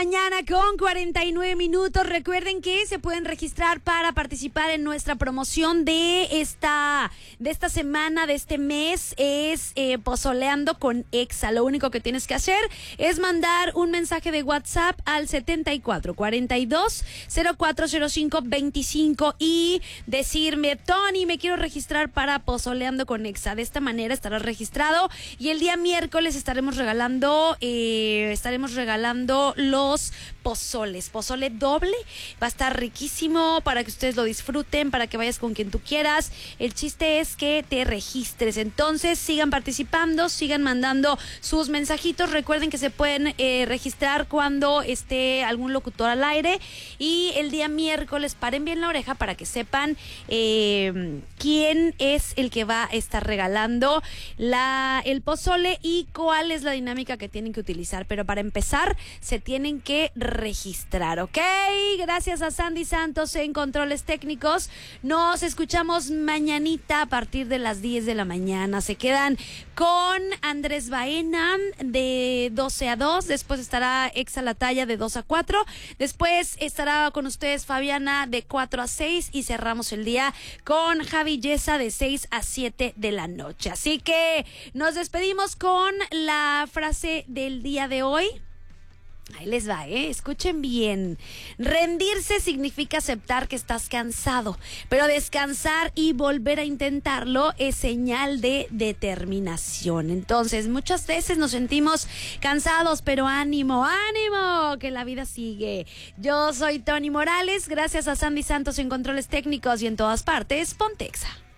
Mañana con 49 minutos. Recuerden que se pueden registrar para participar en nuestra promoción de esta semana, de este mes. Es Pozoleando con Exa. Lo único que tienes que hacer es mandar un mensaje de WhatsApp al 7442-040525 y decirme: Tony, me quiero registrar para Pozoleando con Exa. De esta manera estarás registrado y el día miércoles estaremos regalando los pozoles, pozole doble. Va a estar riquísimo para que ustedes lo disfruten, para que vayas con quien tú quieras. El chiste es que te registres. Entonces sigan participando, sigan mandando sus mensajitos. Recuerden que se pueden registrar cuando esté algún locutor al aire, y el día miércoles paren bien la oreja para que sepan quién es el que va a estar regalando el pozole y cuál es la dinámica que tienen que utilizar. Pero para empezar se tienen que registrar, ¿ok? Gracias a Sandy Santos en controles técnicos. Nos escuchamos mañanita a partir de las 10 de la mañana. Se quedan con Andrés Baena de 12 a 2. Después estará Exa La Talla de 2 a 4. Después estará con ustedes Fabiana de 4 a 6. Y cerramos el día con Javi Yesa de 6 a 7 de la noche. Así que nos despedimos con la frase del día de hoy. Ahí les va, escuchen bien. Rendirse significa aceptar que estás cansado, pero descansar y volver a intentarlo es señal de determinación. Entonces, muchas veces nos sentimos cansados, pero ánimo, ánimo, que la vida sigue. Yo soy Tony Morales, gracias a Sandy Santos en controles técnicos y en todas partes, ponte Exa.